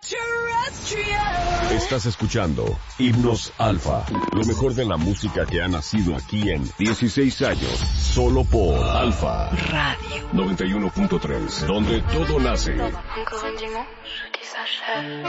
Estás escuchando Himnos Alfa, lo mejor de la música que ha nacido aquí en 16 años, solo por Alfa Radio 91.3, donde todo nace. Encore un dimanche qui s'achève.